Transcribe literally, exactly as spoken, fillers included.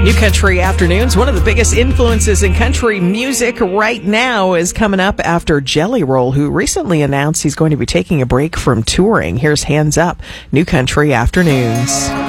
New Country Afternoons. One of the biggest influences in country music right now is coming up after Jelly Roll, who recently announced he's going to be taking a break from touring. Here's Hands Up, New Country Afternoons.